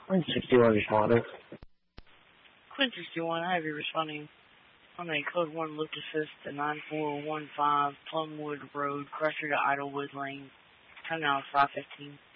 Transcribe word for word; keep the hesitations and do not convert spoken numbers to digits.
Quinn sixty-one responding. Quinn sixty-one, I have you responding on a code one lift assist to nine four one five Plumwood Road, Crusher to Idlewood Lane. Time now is five fifteen.